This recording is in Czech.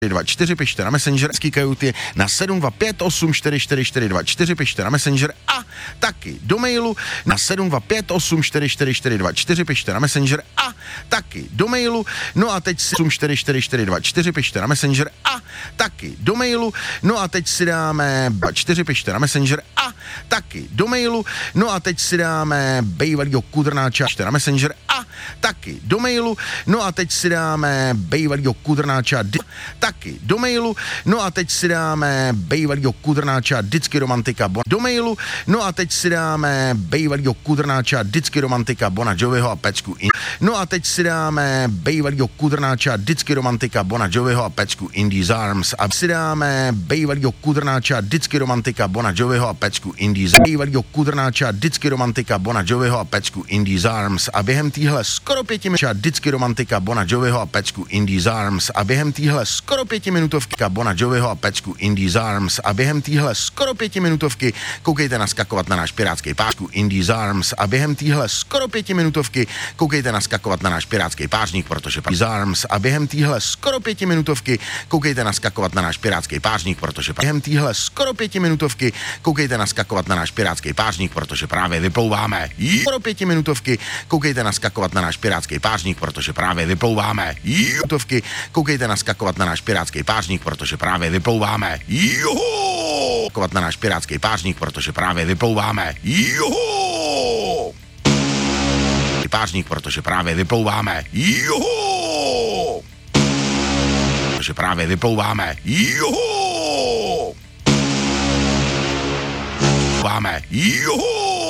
4 pište na Messenger, Kajuty na 725844424 pište na Messenger a taky do mailu na 725844424 pište na Messenger a taky do mailu. No a teď si 84424 pište na Messenger a taky do mailu. No a teď si dáme 4 pište na Messenger a taky do mailu. No a teď si dáme bejvalýho kudrnáča pište na Messenger a taky do mailu. No a teď si dáme bejvalýho kudrnáča taky do mailu. No a teď si dáme bejvalýho kudrnáča vždycky romantika do mailu. No a teď si dáme bejvalýho kudrnáča vždycky romantika Bona Joviho a pecku No a teď si dáme bejvalýho kudrnáča vždycky romantika Bona Joviho a pecku Indies Arms a si dáme bejvalýho kudrnáča vždycky romantika Bona Joviho a pecku Indies bejvalýho kudrnáča vždycky romantika Bona Joviho a pecku Indies Arms a během týhle skoro 5 minut vždycky romantika Bona Joviho a pecku Indies Arms a během týhle skoro 5minutovky Bona Joviho a pecku Indies Arms a během týhle skoro 5minutovky koukejte naskakovat na náš pirátský pářku Indies Arms a během týhle skoro 5minutovky koukejte naskakovat na náš pirátský pářník, protože Indies Arms a během týhle skoro 5minutovky koukejte naskakovat na náš pirátský pářník, protože během týhle skoro 5minutovky koukejte naskakovat na náš pirátský pářník, protože právě vyplouváme. Skoro 5minutovky koukejte naskakovat na náš pirátský pářník, protože právě vyplouváme. Minutovky koukejte naskakovat na náš pirátský pářník, protože právě vyplouváme. Juhu! Kovat na náš pirátský pářník, protože právě vyplouváme. Juhu! Pářník, protože právě vyplouváme. Juhu! Protože právě vyplouváme. Juhu! Váme. Juhu!